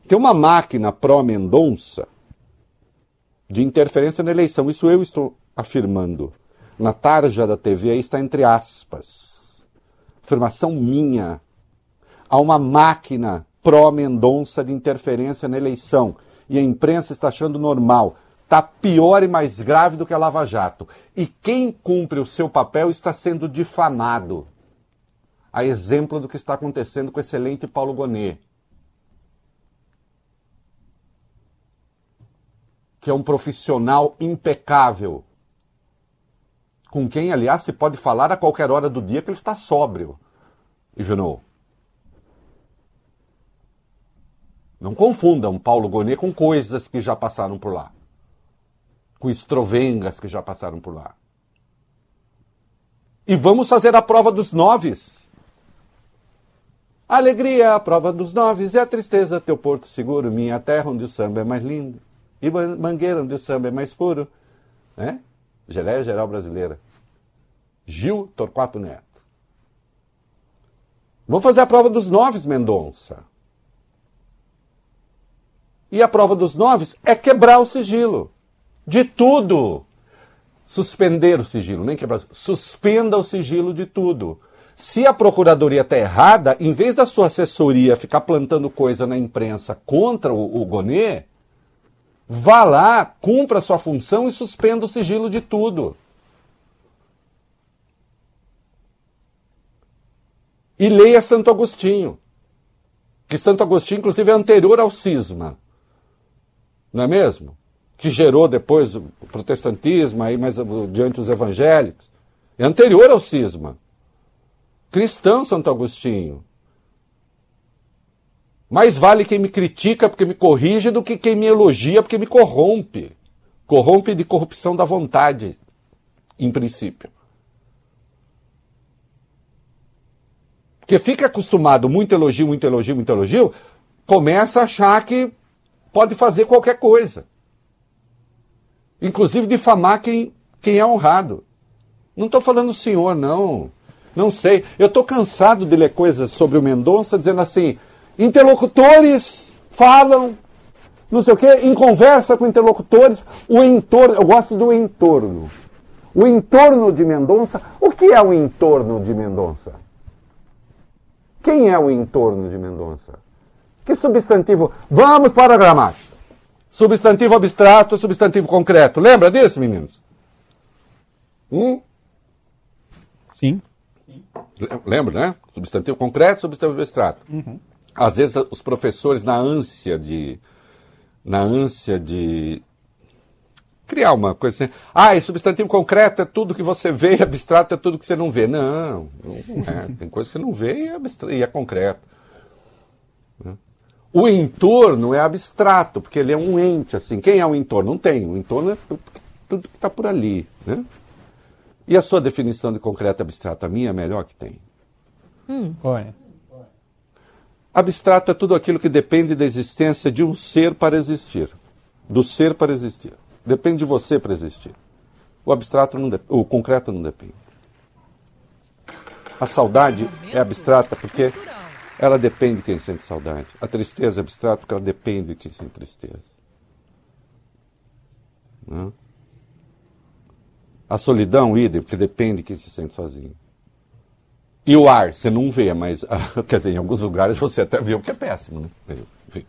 Tem uma máquina pró-Mendonça de interferência na eleição. Isso eu estou afirmando. Na tarja da TV aí está entre aspas. Afirmação minha. Há uma máquina pró-Mendonça de interferência na eleição. E a imprensa está achando normal. Está pior e mais grave do que a Lava Jato. E quem cumpre o seu papel está sendo difamado. A exemplo do que está acontecendo com o excelente Paulo Gonet, que é um profissional impecável, com quem, aliás, se pode falar a qualquer hora do dia que ele está sóbrio. Ivanov. Não confundam Paulo Gonet com coisas que já passaram por lá. Com estrovengas que já passaram por lá. E vamos fazer a prova dos 9. A alegria é a prova dos 9 e a tristeza teu porto seguro, minha terra onde o samba é mais lindo. E Mangueira onde o samba é mais puro. Né? Geleia Geral Brasileira. Gil Torquato Neto. Vamos fazer a prova dos 9, Mendonça. E a prova dos 9 é quebrar o sigilo. De tudo. Suspender o sigilo, nem quebrar. Suspenda o sigilo de tudo. Se a procuradoria está errada, em vez da sua assessoria ficar plantando coisa na imprensa contra o Gonet, vá lá, cumpra a sua função e suspenda o sigilo de tudo. E leia Santo Agostinho. Que Santo Agostinho, inclusive, é anterior ao cisma. Não é mesmo? Que gerou depois o protestantismo, aí mais diante os evangélicos. É anterior ao cisma. Cristão Santo Agostinho. Mais vale quem me critica porque me corrige do que quem me elogia porque me corrompe. Corrompe de corrupção da vontade, em princípio. Porque fica acostumado, muito elogio, muito elogio, muito elogio, começa a achar que pode fazer qualquer coisa. Inclusive difamar quem é honrado. Não estou falando do senhor, não. Não sei. Eu estou cansado de ler coisas sobre o Mendonça dizendo assim, interlocutores falam, não sei o quê, em conversa com interlocutores, o entorno, eu gosto do entorno. O entorno de Mendonça, o que é o entorno de Mendonça? Quem é o entorno de Mendonça? Que substantivo? Vamos para a gramática. Substantivo abstrato, substantivo concreto. Lembra disso, meninos? Sim. Lembra, né? Substantivo concreto, substantivo abstrato. Uhum. Às vezes os professores, na ânsia de criar uma coisa assim, substantivo concreto é tudo que você vê, e abstrato é tudo que você não vê. Não é. Tem coisa que você não vê e é concreto. O entorno é abstrato, porque ele é um ente, assim. Quem é o entorno? Não tem. O entorno é tudo que está por ali, né? E a sua definição de concreto e abstrato? A minha é a melhor que tem. Olha. Abstrato é tudo aquilo que depende da existência de um ser para existir. Do ser para existir. Depende de você para existir. O abstrato não depende. O concreto não depende. A saudade é abstrata porque ela depende de quem sente saudade. A tristeza é abstrata porque ela depende de quem sente tristeza. Não? A solidão, idem, porque depende de quem se sente sozinho. E o ar, você não vê, mas, quer dizer, em alguns lugares você até vê o que é péssimo, né? Enfim.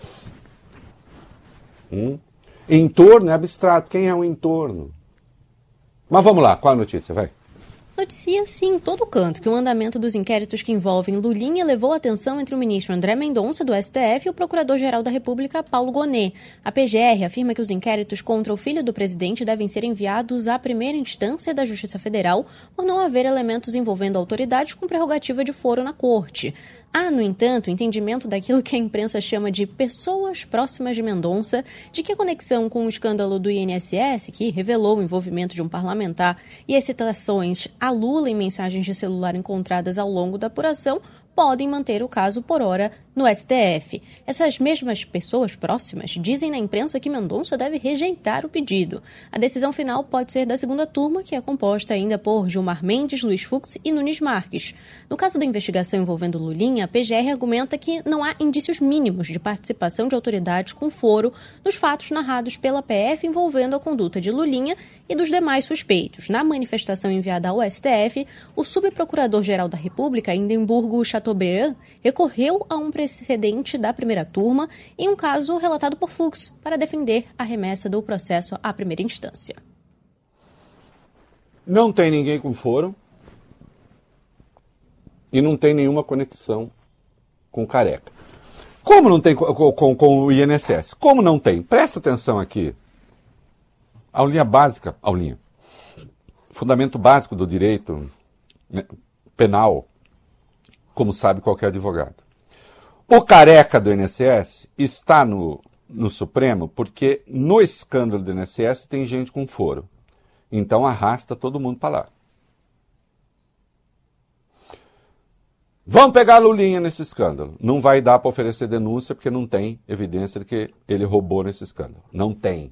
Entorno é abstrato. Quem é o entorno? Mas vamos lá, qual a notícia? Vai. Noticia, sim, em todo canto que o andamento dos inquéritos que envolvem Lulinha levou a atenção entre o ministro André Mendonça, do STF, e o procurador-geral da República, Paulo Gonet. A PGR afirma que os inquéritos contra o filho do presidente devem ser enviados à primeira instância da Justiça Federal por não haver elementos envolvendo autoridades com prerrogativa de foro na corte. Há, no entanto, entendimento daquilo que a imprensa chama de pessoas próximas de Mendonça, de que a conexão com o escândalo do INSS, que revelou o envolvimento de um parlamentar, e as citações a Lula em mensagens de celular encontradas ao longo da apuração, podem manter o caso por hora no STF. Essas mesmas pessoas próximas dizem na imprensa que Mendonça deve rejeitar o pedido. A decisão final pode ser da segunda turma, que é composta ainda por Gilmar Mendes, Luiz Fux e Nunes Marques. No caso da investigação envolvendo Lulinha, a PGR argumenta que não há indícios mínimos de participação de autoridades com foro nos fatos narrados pela PF envolvendo a conduta de Lulinha e dos demais suspeitos. Na manifestação enviada ao STF, o subprocurador-geral da República, Hindenburgo Chateaubriand, recorreu a um precedente da primeira turma em um caso relatado por Fux para defender a remessa do processo à primeira instância. Não tem ninguém com foro e não tem nenhuma conexão com Careca. Como não tem com o INSS? Como não tem? Presta atenção aqui. Aulinha básica, fundamento básico do direito penal, como sabe qualquer advogado. O Careca do INSS está no Supremo porque no escândalo do INSS tem gente com foro. Então arrasta todo mundo para lá. Vamos pegar a Lulinha nesse escândalo. Não vai dar para oferecer denúncia porque não tem evidência de que ele roubou nesse escândalo. Não tem.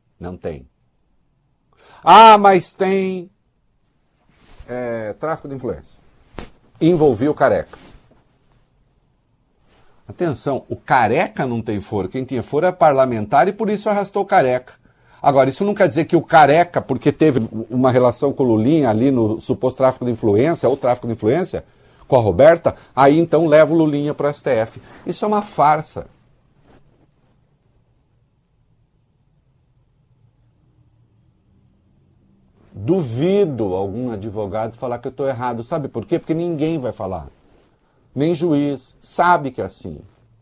Ah, mas tem tráfico de influência. Envolveu o Careca. Atenção, o Careca não tem foro. Quem tinha foro é parlamentar e por isso arrastou o Careca. Agora, isso não quer dizer que o Careca, porque teve uma relação com o Lulinha ali no suposto tráfico de influência, ou tráfico de influência, com a Roberta, aí então leva o Lulinha para o STF. Isso é uma farsa. Duvido algum advogado falar que eu estou errado. Sabe por quê? Porque ninguém vai falar. Nem juiz. Sabe que é assim.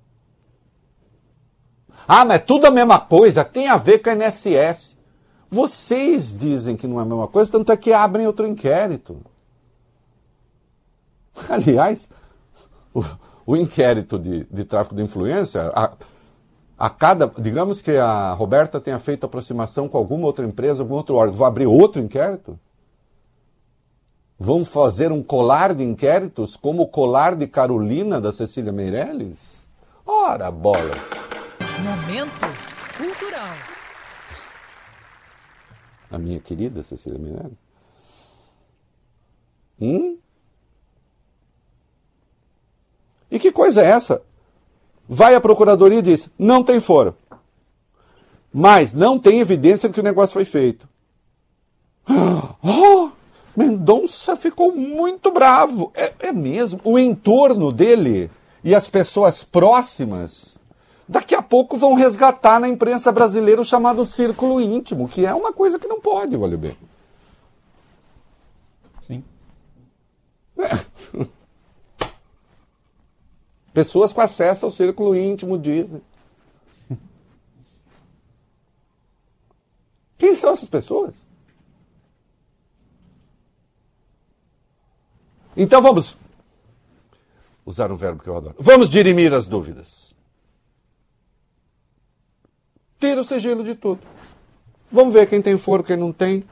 Ah, mas é tudo a mesma coisa. Tem a ver com a INSS. Vocês dizem que não é a mesma coisa, tanto é que abrem outro inquérito. Aliás, o inquérito de tráfico de influência, digamos que a Roberta tenha feito aproximação com alguma outra empresa, algum outro órgão, vou abrir outro inquérito? Vão fazer um colar de inquéritos como o colar de Carolina da Cecília Meirelles? Ora, bola! Momento cultural. A minha querida Cecília Meirelles? E que coisa é essa? Vai à procuradoria e diz, não tem foro. Mas não tem evidência de que o negócio foi feito. Mendonça ficou muito bravo. É mesmo. O entorno dele e as pessoas próximas, daqui a pouco vão resgatar na imprensa brasileira o chamado círculo íntimo, que é uma coisa que não pode, vale bem. Sim. Pessoas com acesso ao círculo íntimo dizem. Quem são essas pessoas? Então vamos usar um verbo que eu adoro. Vamos dirimir as dúvidas. Tira o sigilo de tudo. Vamos ver quem tem foro, quem não tem.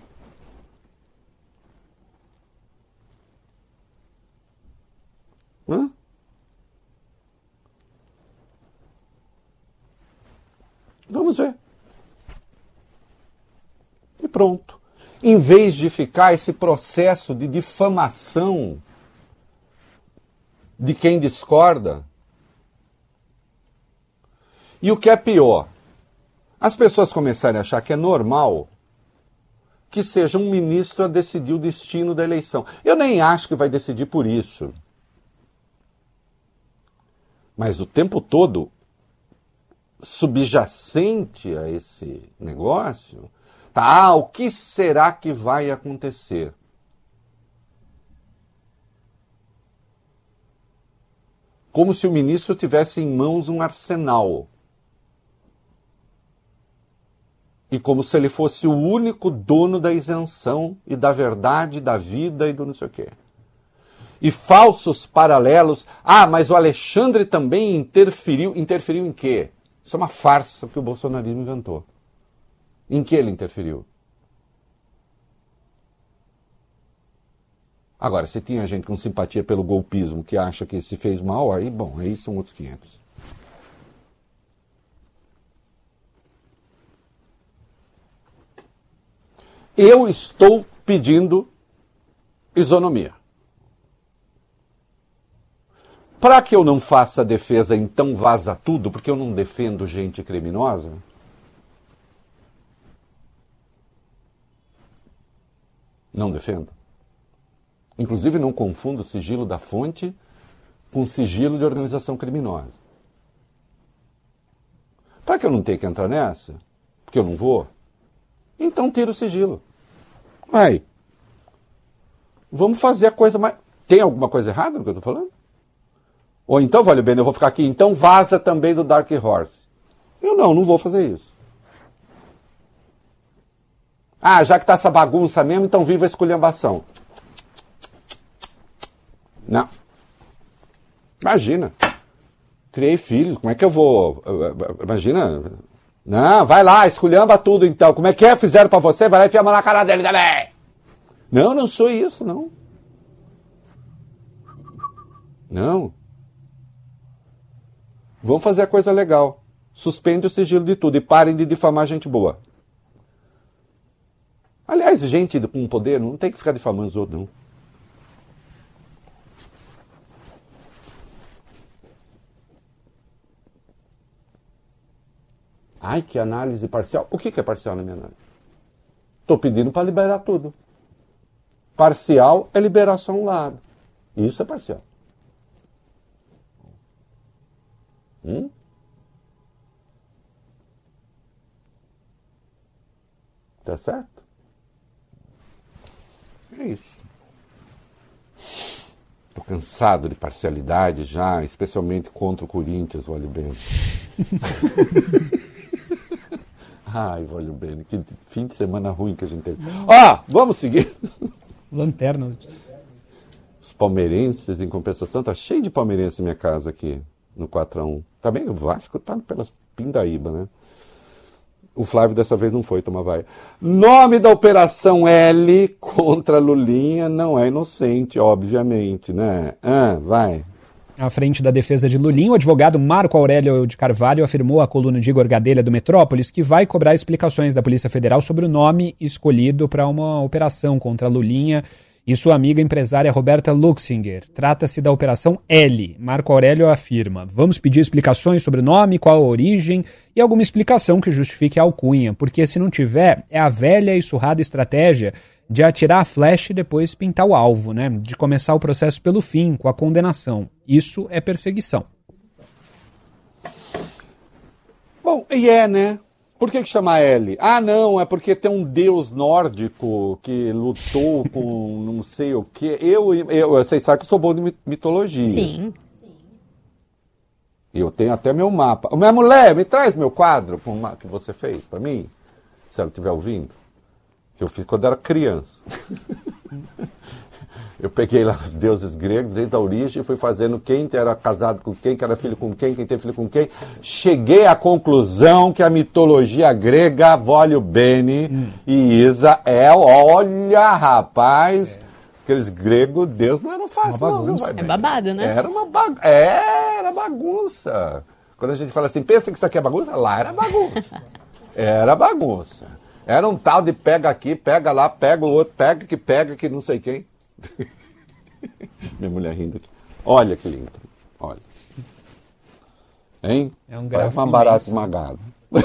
Vamos ver. E pronto. Em vez de ficar esse processo de difamação de quem discorda. E o que é pior, as pessoas começarem a achar que é normal que seja um ministro a decidir o destino da eleição. Eu nem acho que vai decidir por isso. Mas o tempo todo, subjacente a esse negócio, o que será que vai acontecer? Como se o ministro tivesse em mãos um arsenal. E como se ele fosse o único dono da isenção e da verdade, da vida e do não sei o quê. E falsos paralelos. Mas o Alexandre também interferiu. Interferiu em quê? Isso é uma farsa que o bolsonarismo inventou. Em que ele interferiu? Agora, se tinha gente com simpatia pelo golpismo que acha que se fez mal, aí, bom, aí são outros 500. Eu estou pedindo isonomia. Para que eu não faça a defesa, então vaza tudo, porque eu não defendo gente criminosa? Não defendo. Inclusive, não confundo o sigilo da fonte com sigilo de organização criminosa. Para que eu não tenha que entrar nessa, porque eu não vou, então tira o sigilo. Vai. Vamos fazer a coisa mais... Tem alguma coisa errada no que eu estou falando? Ou então, vale bem, eu vou ficar aqui, então vaza também do Dark Horse. Eu não vou fazer isso. Ah, já que tá essa bagunça mesmo, então viva a esculhambação. Não. Imagina. Criei filhos, como é que eu vou... Imagina... Não, vai lá, esculhamba tudo então. Como é que é? Fizeram pra você? Vai lá e enfia a mão na cara dele também. Não sou isso, não. Não. Vamos fazer a coisa legal. Suspende o sigilo de tudo e parem de difamar gente boa. Aliás, gente com poder não tem que ficar difamando os outros, não. Ai, que análise parcial. O que é parcial na minha análise? Estou pedindo para liberar tudo. Parcial é liberar só um lado. Isso é parcial. Tá certo? É isso. Estou cansado de parcialidade já, especialmente contra o Corinthians, olha bem. Ai, olha bem, que fim de semana ruim que a gente teve. Vamos seguir. Lanterna. Os palmeirenses, em compensação, tá cheio de palmeirenses na minha casa aqui, no 4-1. Tá bem, o Vasco tá pelas pindaíba, né? O Flávio dessa vez não foi tomar vai. Nome da Operação L contra Lulinha não é inocente, obviamente, né? Vai. À frente da defesa de Lulinha, o advogado Marco Aurélio de Carvalho afirmou à coluna de Igor Gadelha do Metrópolis que vai cobrar explicações da Polícia Federal sobre o nome escolhido para uma operação contra Lulinha e sua amiga empresária Roberta Luxinger. Trata-se da Operação L. Marco Aurélio afirma: vamos pedir explicações sobre o nome, qual a origem e alguma explicação que justifique a alcunha, porque se não tiver, é a velha e surrada estratégia de atirar a flecha e depois pintar o alvo, né? De começar o processo pelo fim, com a condenação. Isso é perseguição. Bom, né? Por que chama L? Não, é porque tem um deus nórdico que lutou com não sei o quê. Vocês sabem que eu sou bom de mitologia. Sim. Eu tenho até meu mapa. Minha mulher, me traz meu quadro que você fez para mim, se ela estiver ouvindo. Que eu fiz quando era criança. Eu peguei lá os deuses gregos, desde a origem, e fui fazendo quem era casado com quem era filho com quem teve filho com quem. Cheguei à conclusão que a mitologia grega, Volio Bene e Isa olha, rapaz, aqueles gregos, Deus não era fácil, não. É babado, né? Era bagunça. Quando a gente fala assim, pensa que isso aqui é bagunça? Lá era bagunça. Era bagunça. Era um tal de pega aqui, pega lá, pega o outro, pega que não sei quem. Minha mulher rindo aqui. Olha que lindo. Olha. Hein? É um parece uma barata esmagada.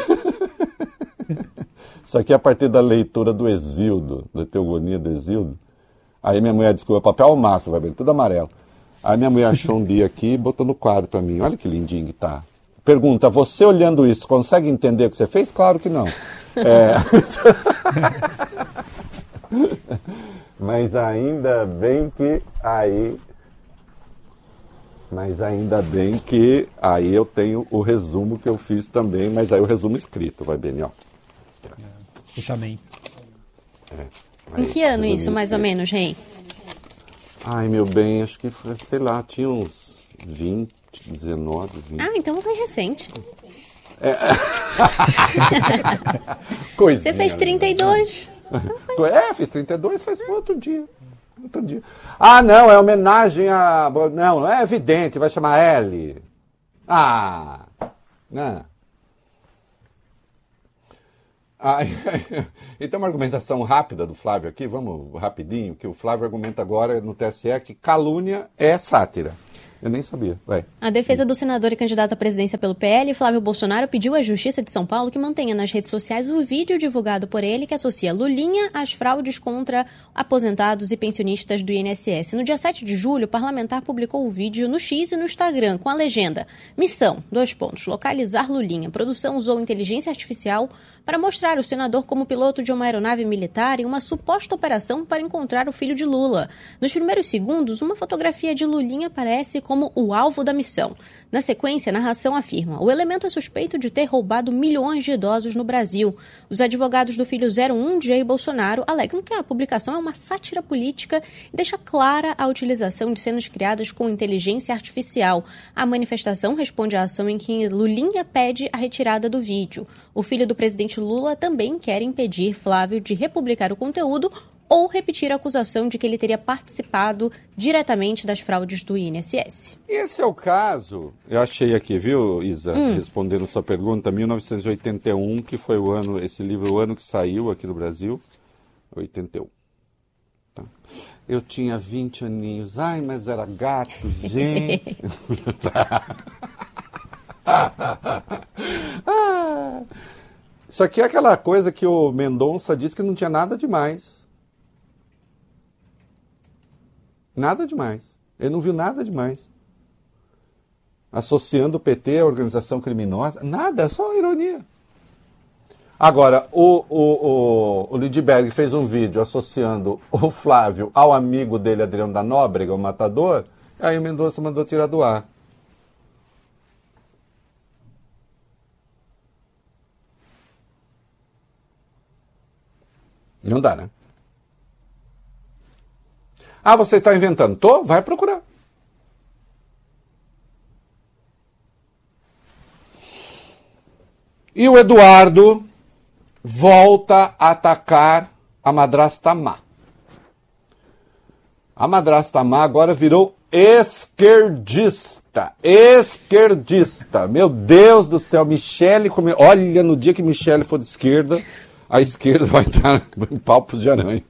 Isso aqui é a partir da leitura do Exildo, da Teogonia do Exildo. Aí minha mulher descobriu papel ao máximo, vai ver, tudo amarelo. Aí minha mulher achou um dia aqui e botou no quadro para mim. Olha que lindinho que tá. Pergunta, você olhando isso, consegue entender o que você fez? Claro que não. Mas ainda bem que aí eu tenho o resumo que eu fiz também, mas aí o resumo escrito, vai bem, ó. Fechamento. Em que ano isso, mais ou menos, Rei? Ai, meu bem, acho que, sei lá, tinha uns 20, 19, 20. Então não foi recente. Coisinha. Você fez 32? Fiz 32, faz outro dia. Outro dia. Ah, não, é homenagem a... Não é evidente, vai chamar L. Ah, né? E tem uma argumentação rápida do Flávio aqui, vamos rapidinho, que o Flávio argumenta agora no TSE que calúnia é sátira. Eu nem sabia. Vai. A defesa do senador e candidato à presidência pelo PL, Flávio Bolsonaro, pediu à Justiça de São Paulo que mantenha nas redes sociais o vídeo divulgado por ele que associa Lulinha às fraudes contra aposentados e pensionistas do INSS. No dia 7 de julho, o parlamentar publicou o vídeo no X e no Instagram com a legenda: Missão, : localizar Lulinha. A produção usou inteligência artificial para mostrar o senador como piloto de uma aeronave militar em uma suposta operação para encontrar o filho de Lula. Nos primeiros segundos, uma fotografia de Lulinha aparece como o alvo da missão. Na sequência, a narração afirma: o elemento é suspeito de ter roubado milhões de idosos no Brasil. Os advogados do filho 01 de Jair Bolsonaro alegam que a publicação é uma sátira política e deixa clara a utilização de cenas criadas com inteligência artificial. A manifestação responde à ação em que Lulinha pede a retirada do vídeo. O filho do presidente Lula também quer impedir Flávio de republicar o conteúdo ou repetir a acusação de que ele teria participado diretamente das fraudes do INSS. Esse é o caso, eu achei aqui, viu, Isa, respondendo sua pergunta, 1981, que foi o ano, esse livro, o ano que saiu aqui no Brasil, 81. Tá. Eu tinha 20 aninhos, ai, mas era gato, gente. Isso aqui é aquela coisa que o Mendonça disse que não tinha nada demais. Nada demais. Ele não viu nada demais. Associando o PT à organização criminosa. Nada, é só ironia. Agora, o Lindbergh fez um vídeo associando o Flávio ao amigo dele, Adriano da Nóbrega, o matador, aí o Mendonça mandou tirar do ar. Não dá, né? Ah, você está inventando. Tô? Vai procurar. E o Eduardo volta a atacar a madrasta má. A madrasta má agora virou esquerdista. Esquerdista. Meu Deus do céu. Michele... Olha, no dia que Michele for de esquerda, a esquerda vai estar em palpos de aranha.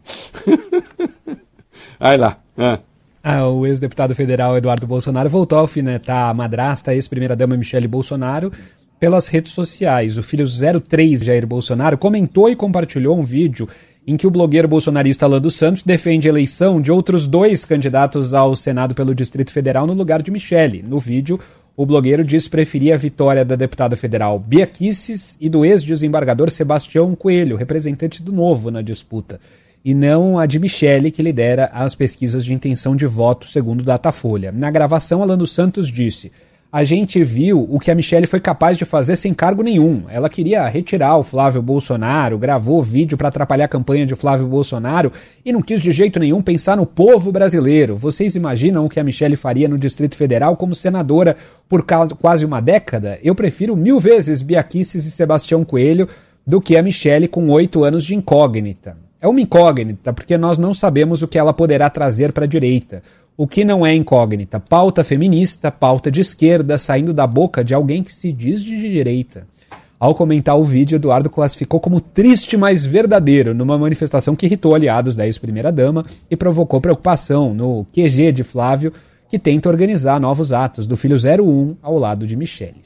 Aí lá. O ex-deputado federal Eduardo Bolsonaro voltou a alfinetar a madrasta, a ex-primeira-dama Michele Bolsonaro, pelas redes sociais. O filho 03 de Jair Bolsonaro comentou e compartilhou um vídeo em que o blogueiro bolsonarista Lando Santos defende a eleição de outros 2 candidatos ao Senado pelo Distrito Federal no lugar de Michele. No vídeo, o blogueiro diz preferir a vitória da deputada federal Bia Kicis e do ex-desembargador Sebastião Coelho, representante do Novo na disputa, e não a de Michele, que lidera as pesquisas de intenção de voto, segundo o Datafolha. Na gravação, Lando Santos disse: a gente viu o que a Michele foi capaz de fazer sem cargo nenhum. Ela queria retirar o Flávio Bolsonaro, gravou vídeo para atrapalhar a campanha de Flávio Bolsonaro e não quis de jeito nenhum pensar no povo brasileiro. Vocês imaginam o que a Michele faria no Distrito Federal como senadora por quase uma década? Eu prefiro 1000 vezes Bia Kicis e Sebastião Coelho do que a Michele com 8 anos de incógnita. É uma incógnita, porque nós não sabemos o que ela poderá trazer para a direita. O que não é incógnita? Pauta feminista, pauta de esquerda, saindo da boca de alguém que se diz de direita. Ao comentar o vídeo, Eduardo classificou como triste, mas verdadeiro, numa manifestação que irritou aliados da ex-primeira-dama e provocou preocupação no QG de Flávio, que tenta organizar novos atos do filho 01 ao lado de Michele.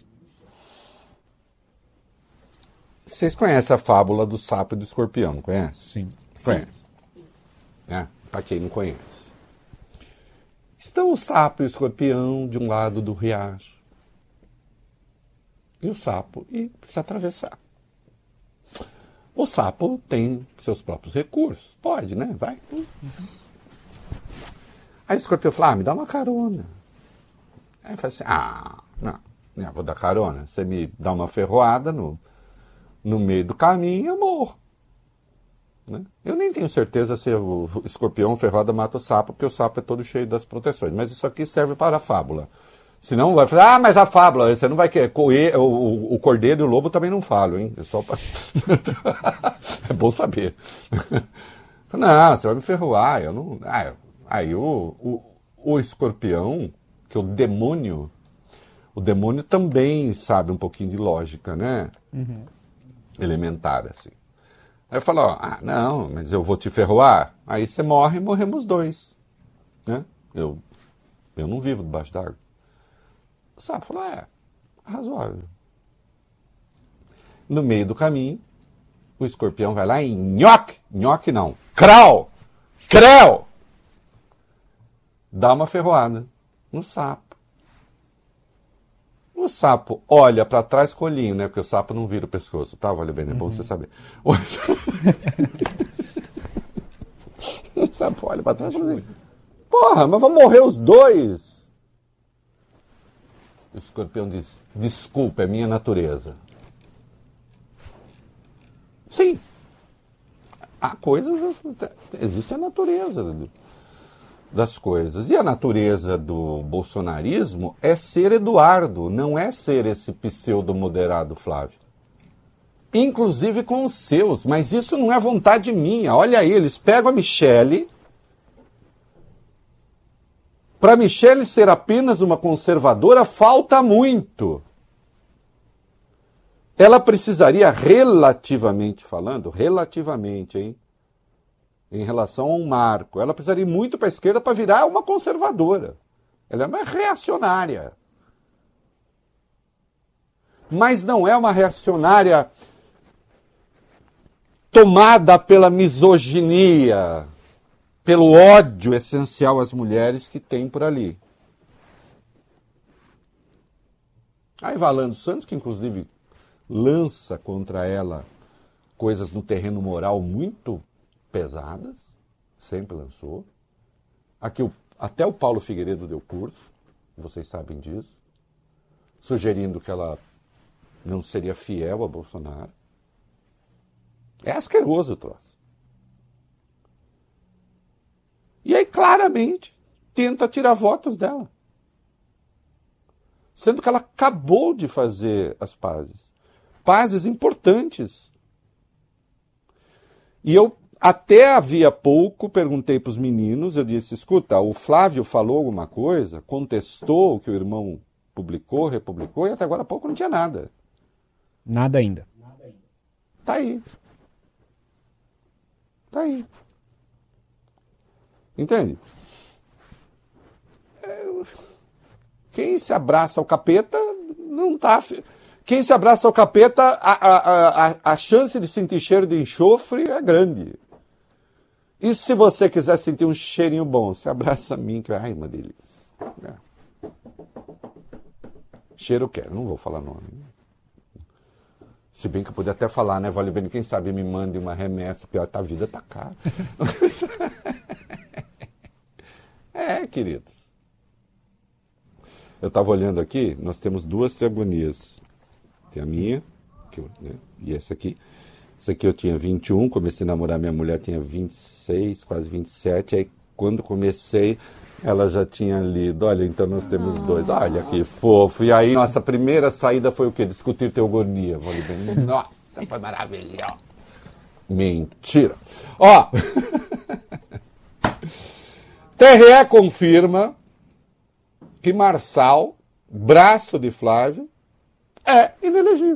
Vocês conhecem a fábula do sapo e do escorpião, não conhecem? Sim. Conhece? Para quem não conhece. Estão o sapo e o escorpião de um lado do riacho. E o sapo precisa atravessar. O sapo tem seus próprios recursos. Pode, né? Vai. Aí o escorpião fala, me dá uma carona. Aí fala assim, não, vou dar carona. Você me dá uma ferroada no meio do caminho, eu morro. Né? Eu nem tenho certeza se o escorpião ferroada mata o sapo, porque o sapo é todo cheio das proteções. Mas isso aqui serve para a fábula. Senão vai falar, mas a fábula, você não vai querer. O cordeiro e o lobo também não falam, hein? É só para... é bom saber. Não, você vai me ferroar. Aí o escorpião, que é o demônio também sabe um pouquinho de lógica, né? Elementar, assim. Aí falou, não, mas eu vou te ferroar. Aí você morre e morremos dois. Né? Eu não vivo debaixo d'água. O sapo falou, razoável. No meio do caminho, o escorpião vai lá e nhoque não, creu, dá uma ferroada no sapo. O sapo olha para trás com o olhinho, né? Porque o sapo não vira o pescoço, tá? Vale bem, é bom você saber. O sapo olha para trás e fala assim, porra, mas vão morrer os dois. O escorpião diz, desculpa, é minha natureza. Sim. Há coisas, existe a natureza das coisas. E a natureza do bolsonarismo é ser Eduardo, não é ser esse pseudo-moderado Flávio. Inclusive com os seus, mas isso não é vontade minha. Olha aí, eles pegam a Michele. Para Michele ser apenas uma conservadora, falta muito. Ela precisaria, relativamente falando, hein? Em relação a um marco, ela precisaria ir muito para a esquerda para virar uma conservadora. Ela é uma reacionária. Mas não é uma reacionária tomada pela misoginia, pelo ódio essencial às mulheres que tem por ali. Aí vai Lando Santos, que inclusive lança contra ela coisas no terreno moral muito pesadas, sempre lançou. Aqui até o Paulo Figueiredo deu curso, vocês sabem disso, sugerindo que ela não seria fiel a Bolsonaro. É asqueroso o troço. E aí, claramente, tenta tirar votos dela. Sendo que ela acabou de fazer as pazes. Pazes importantes. E eu, até havia pouco, perguntei para os meninos, eu disse, escuta, o Flávio falou alguma coisa, contestou o que o irmão publicou, republicou, e até agora há pouco não tinha nada. Nada ainda. Tá aí. Tá aí. Entende? Quem se abraça ao capeta não tá... Quem se abraça ao capeta, a chance de sentir cheiro de enxofre é grande. E se você quiser sentir um cheirinho bom, se abraça a mim, que ai, uma delícia. Cheiro eu quero, não vou falar nome. Se bem que eu podia até falar, né, Vale bem, quem sabe me mande uma remessa, pior, a vida tá cara. Queridos. Eu estava olhando aqui, nós temos duas teogonias. Tem a minha, e essa aqui. Essa aqui eu tinha 21, comecei a namorar minha mulher, tinha 26, quase 27. Aí quando comecei, ela já tinha lido. Olha, então nós temos dois. Olha que fofo. E aí nossa primeira saída foi o quê? Discutir teogonia. Nossa, foi maravilhoso. Mentira. Ó, TRE confirma que Marçal, braço de Flávio, é inelegível.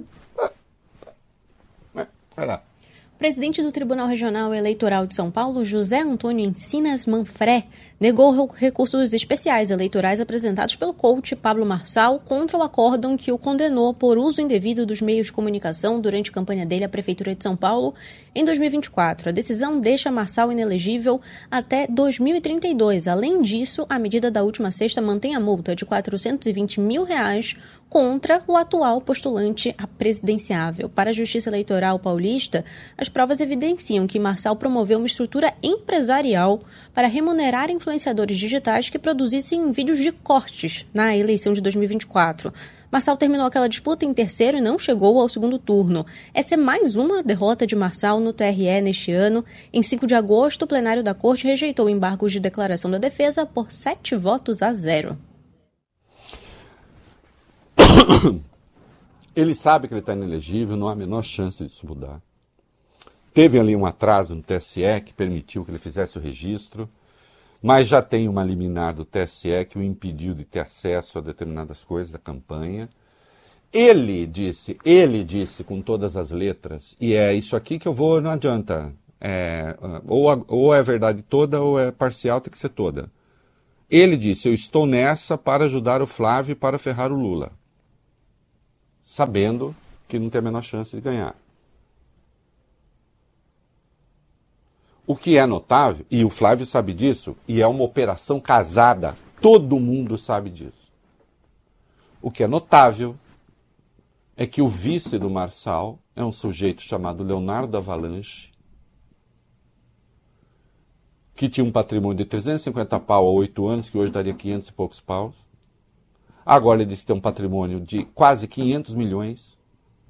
Vai lá. O presidente do Tribunal Regional Eleitoral de São Paulo, José Antônio Encinas Manfré, negou recursos especiais eleitorais apresentados pelo coach Pablo Marçal contra o acórdão que o condenou por uso indevido dos meios de comunicação durante a campanha dele à Prefeitura de São Paulo em 2024. A decisão deixa Marçal inelegível até 2032. Além disso, a medida da última sexta mantém a multa de R$ 420 mil contra o atual postulante a presidenciável. Para a Justiça Eleitoral paulista, as provas evidenciam que Marçal promoveu uma estrutura empresarial para remunerar influenciadores digitais que produzissem vídeos de cortes na eleição de 2024. Marçal terminou aquela disputa em terceiro e não chegou ao segundo turno. Essa é mais uma derrota de Marçal no TRE neste ano. Em 5 de agosto, o plenário da Corte rejeitou embargos de declaração da defesa por 7-0. Ele sabe que ele está inelegível, não há a menor chance disso mudar. Teve ali um atraso no TSE que permitiu que ele fizesse o registro. Mas já tem uma liminar do TSE que o impediu de ter acesso a determinadas coisas da campanha. Ele disse com todas as letras, e é isso aqui que eu vou, não adianta, ou é verdade toda ou é parcial, tem que ser toda. Ele disse, eu estou nessa para ajudar o Flávio e para ferrar o Lula, sabendo que não tem a menor chance de ganhar. O que é notável, e o Flávio sabe disso, e é uma operação casada, todo mundo sabe disso. O que é notável é que o vice do Marçal é um sujeito chamado Leonardo Avalanche, que tinha um patrimônio de 350 pau há 8 anos, que hoje daria 500 e poucos paus. Agora ele diz que tem um patrimônio de quase 500 milhões.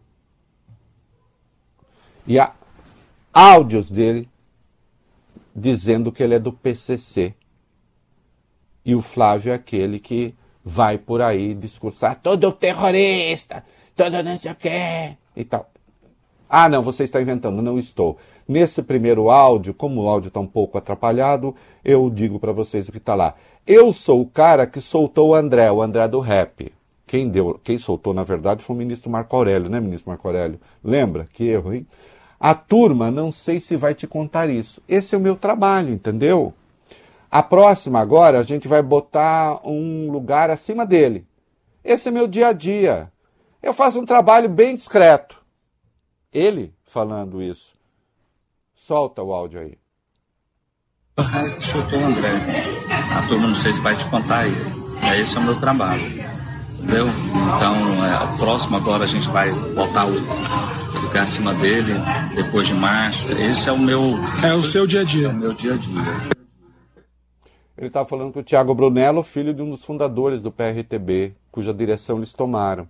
E há áudios dele dizendo que ele é do PCC. E o Flávio é aquele que vai por aí discursar, todo terrorista, todo não sei o quê, e tal. Ah, não, você está inventando. Não estou. Nesse primeiro áudio, como o áudio está um pouco atrapalhado, eu digo para vocês o que está lá. Eu sou o cara que soltou o André do rap. Quem soltou, na verdade, foi o ministro Marco Aurélio, né, ministro Marco Aurélio? Lembra? Que erro, hein? A turma, não sei se vai te contar isso. Esse é o meu trabalho, entendeu? A próxima agora, a gente vai botar um lugar acima dele. Esse é meu dia a dia. Eu faço um trabalho bem discreto. Ele falando isso. Solta o áudio aí. Soltou o André. A turma não sei se vai te contar aí. Esse é o meu trabalho. Entendeu? Então, o próximo agora a gente vai botar o lugar acima dele, depois de março. Esse é o meu... É o seu dia a dia. É o meu dia a dia. Ele estava falando com o Thiago Brunello, filho de um dos fundadores do PRTB, cuja direção eles tomaram.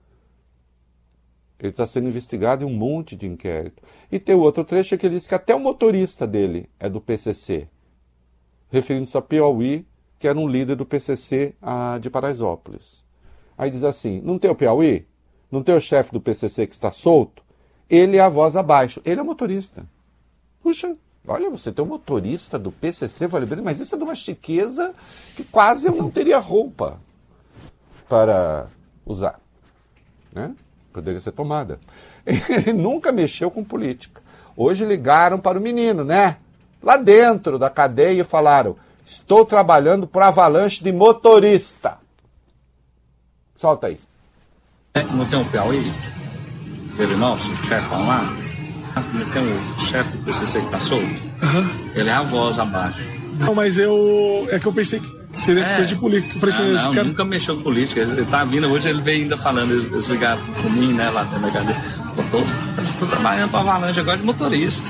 Ele está sendo investigado em um monte de inquérito. E tem o outro trecho que ele diz que até o motorista dele é do PCC, referindo-se a Piauí, que era um líder do PCC de Paraisópolis. Aí diz assim, não tem o Piauí? Não tem o chefe do PCC que está solto? Ele é a voz abaixo. Ele é o motorista. Puxa, olha, você tem um motorista do PCC, vale bem, mas isso é de uma chiqueza que quase eu não teria roupa para usar, né? Poderia ser tomada. Ele nunca mexeu com política. Hoje ligaram para o menino, né? Lá dentro da cadeia e falaram, estou trabalhando por avalanche de motorista. Solta aí. Não tem o Piauí? Ele nosso, o chefão lá? Não tem o chefe do PCC que está solto? Uhum. Ele é a voz abaixo. Não, mas é que eu pensei que seria coisa de política. Eu falei, não, cara... nunca mexeu com política. Ele tá vindo, hoje ele veio ainda falando, eles ligaram por mim, né, lá dentro da cadeia. Estou trabalhando para avalanche agora de motorista.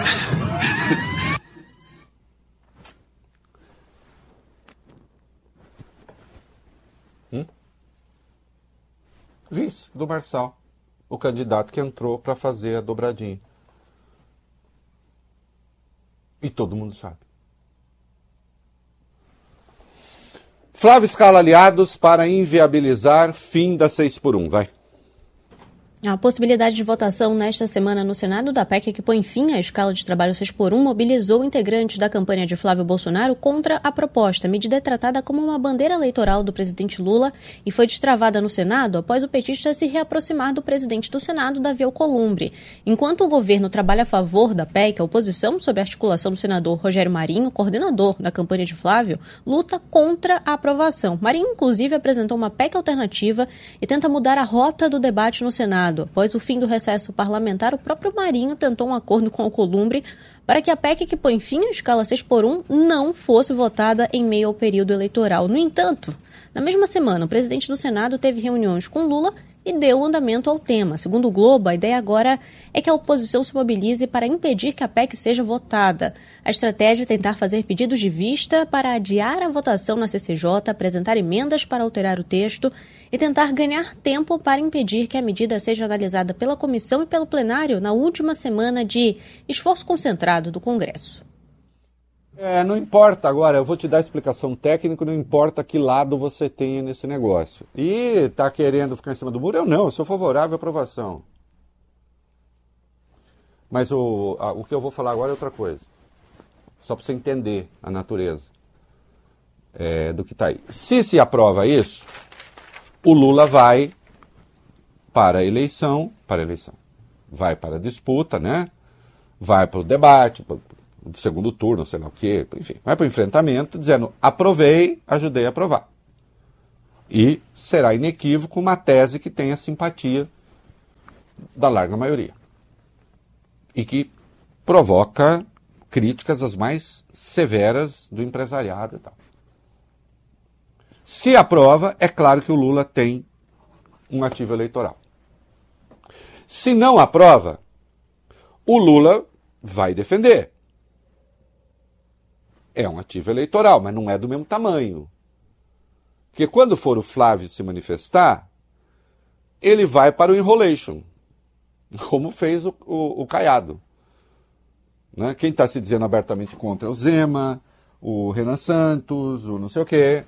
Vice do Marçal, o candidato que entrou para fazer a dobradinha. E todo mundo sabe. Flávio escala aliados para inviabilizar fim da 6x1. Vai. A possibilidade de votação nesta semana no Senado da PEC que põe fim à escala de trabalho 6x1 mobilizou integrantes da campanha de Flávio Bolsonaro contra a proposta. A medida é tratada como uma bandeira eleitoral do presidente Lula e foi destravada no Senado após o petista se reaproximar do presidente do Senado, Davi Alcolumbre. Enquanto o governo trabalha a favor da PEC, a oposição, sob a articulação do senador Rogério Marinho, coordenador da campanha de Flávio, luta contra a aprovação. Marinho, inclusive, apresentou uma PEC alternativa e tenta mudar a rota do debate no Senado. Após o fim do recesso parlamentar, o próprio Marinho tentou um acordo com Alcolumbre para que a PEC que põe fim à escala 6x1 não fosse votada em meio ao período eleitoral. No entanto, na mesma semana, o presidente do Senado teve reuniões com Lula e deu andamento ao tema. Segundo o Globo, a ideia agora é que a oposição se mobilize para impedir que a PEC seja votada. A estratégia é tentar fazer pedidos de vista para adiar a votação na CCJ, apresentar emendas para alterar o texto e tentar ganhar tempo para impedir que a medida seja analisada pela comissão e pelo plenário na última semana de esforço concentrado do Congresso. Não importa agora, eu vou te dar a explicação técnica, não importa que lado você tenha nesse negócio. E tá querendo ficar em cima do muro? Eu sou favorável à aprovação. Mas o que eu vou falar agora é outra coisa. Só para você entender a natureza. do que está aí. Se aprova isso, o Lula vai para a eleição, vai para a disputa, né? Vai para o debate, para o segundo turno, sei lá o quê, enfim, vai para o enfrentamento, dizendo, aprovei, ajudei a aprovar. E será inequívoco uma tese que tenha simpatia da larga maioria. E que provoca críticas as mais severas do empresariado e tal. Se aprova, é claro que o Lula tem um ativo eleitoral. Se não aprova, o Lula vai defender. É um ativo eleitoral, mas não é do mesmo tamanho. Porque quando for o Flávio se manifestar, ele vai para o enrolation, como fez o Caiado. Né? Quem está se dizendo abertamente contra é o Zema, o Renan Santos, o não sei o quê.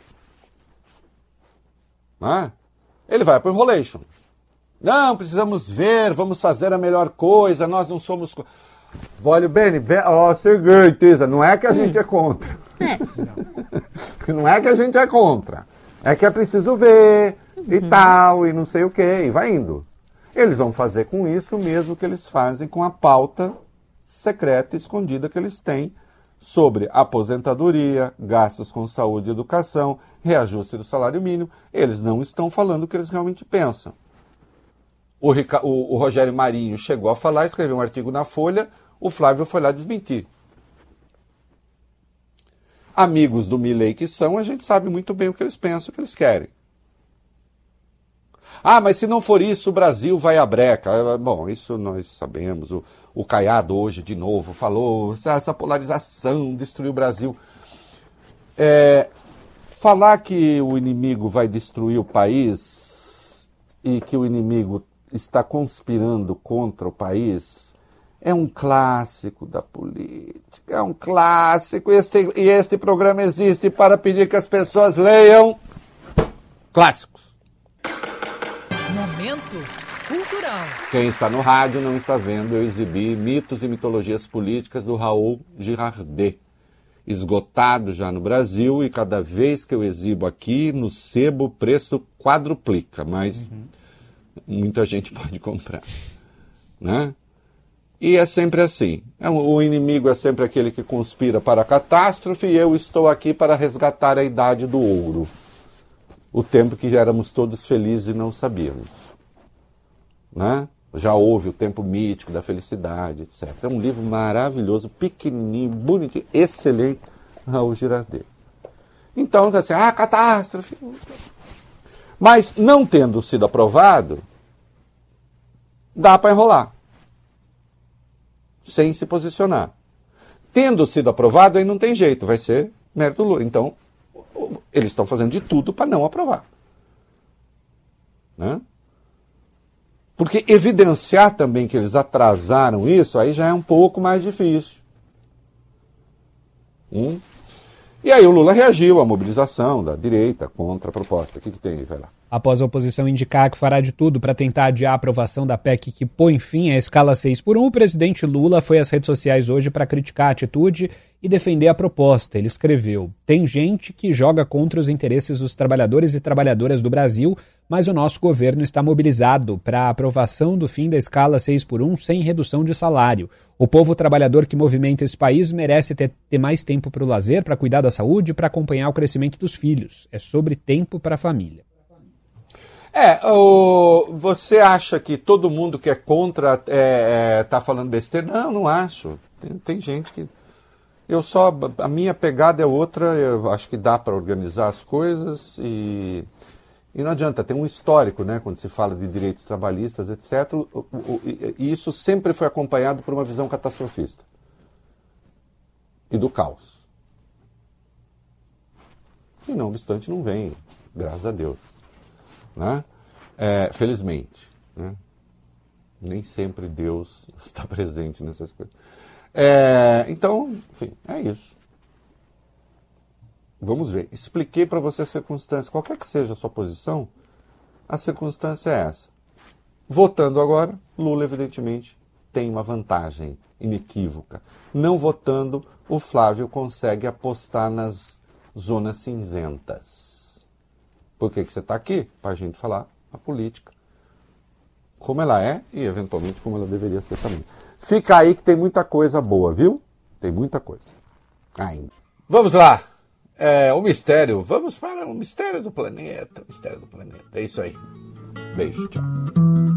Né? Ele vai para o enrolation. Não, precisamos ver, vamos fazer a melhor coisa, nós não somos... Olha, Beni, seguinte, não é que a gente é contra. Não é que a gente é contra. É que é preciso ver e tal, e não sei o quê, e vai indo. Eles vão fazer com isso o mesmo que eles fazem com a pauta secreta e escondida que eles têm sobre aposentadoria, gastos com saúde e educação, reajuste do salário mínimo. Eles não estão falando o que eles realmente pensam. O Rogério Marinho chegou a falar, escreveu um artigo na Folha, o Flávio foi lá desmentir. Amigos do Milei que são, a gente sabe muito bem o que eles pensam, o que eles querem. Ah, mas se não for isso, o Brasil vai à breca. Bom, isso nós sabemos. O Caiado hoje, de novo, falou, essa polarização destruiu o Brasil. Falar que o inimigo vai destruir o país e que o inimigo está conspirando contra o país é um clássico da política, é um clássico, e esse programa existe para pedir que as pessoas leiam clássicos. Momento cultural. Quem está no rádio não está vendo eu exibir Mitos e Mitologias Políticas do Raul Girardet, esgotado já no Brasil, e cada vez que eu exibo aqui, no sebo o preço quadruplica, mas muita gente pode comprar, né? E é sempre assim. O inimigo é sempre aquele que conspira para a catástrofe, e eu estou aqui para resgatar a idade do ouro. O tempo que éramos todos felizes e não sabíamos. Né? Já houve o tempo mítico da felicidade, etc. É um livro maravilhoso, pequenininho, bonitinho, excelente, Raul Girardet. Então, assim, catástrofe. Mas, não tendo sido aprovado, dá para enrolar. Sem se posicionar. Tendo sido aprovado, aí não tem jeito, vai ser mérito do Lula. Então, eles estão fazendo de tudo para não aprovar. Né? Porque evidenciar também que eles atrasaram isso, aí já é um pouco mais difícil. E aí o Lula reagiu à mobilização da direita contra a proposta. O que tem aí? Vai lá. Após a oposição indicar que fará de tudo para tentar adiar a aprovação da PEC que põe fim à escala 6x1, o presidente Lula foi às redes sociais hoje para criticar a atitude e defender a proposta. Ele escreveu: tem gente que joga contra os interesses dos trabalhadores e trabalhadoras do Brasil, mas o nosso governo está mobilizado para a aprovação do fim da escala 6x1 sem redução de salário. O povo trabalhador que movimenta esse país merece ter mais tempo para o lazer, para cuidar da saúde e para acompanhar o crescimento dos filhos. É sobre tempo para a família. Você acha que todo mundo que é contra está falando besteira? Não, não acho. Tem gente que... A minha pegada é outra, eu acho que dá para organizar as coisas e não adianta, tem um histórico, né, quando se fala de direitos trabalhistas, etc. E isso sempre foi acompanhado por uma visão catastrofista e do caos. E não obstante não vem, graças a Deus. Né? Felizmente, né? Nem sempre Deus está presente nessas coisas. Então, enfim, é isso. Vamos ver. Expliquei para você a circunstância. Qualquer que seja a sua posição, a circunstância é essa. Votando agora, Lula, evidentemente, tem uma vantagem inequívoca. Não votando, o Flávio consegue apostar nas zonas cinzentas. Por que você está aqui? Para a gente falar a política, como ela é e, eventualmente, como ela deveria ser também. Fica aí que tem muita coisa boa, viu? Tem muita coisa ainda. Vamos lá. O mistério. Vamos para o mistério do planeta. Mistério do planeta. É isso aí. Beijo. Tchau.